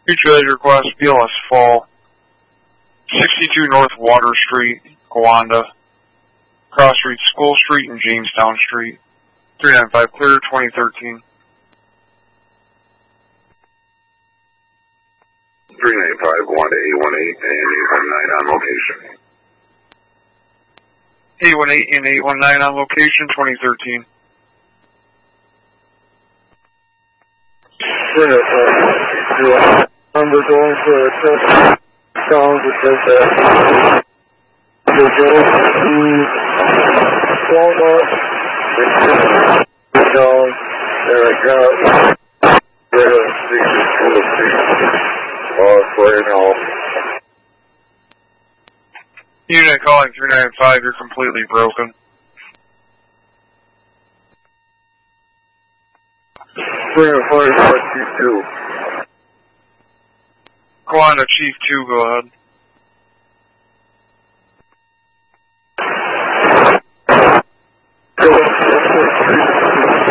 Mutual request, BLS Fall, 62 North Water Street, Gowanda, Cross Street, School Street, and Jamestown Street. 395 clear, 2013. 395, Gowanda 818 and 819 on location. 818 and 819 on location, 2013. 395, number going for a test. Sounds that says that the road to Walmart, down, there I got rid of 62 playing off. Unit calling 395, you're completely broken. 395, Chief 2. Gowanda Chief 2, go ahead.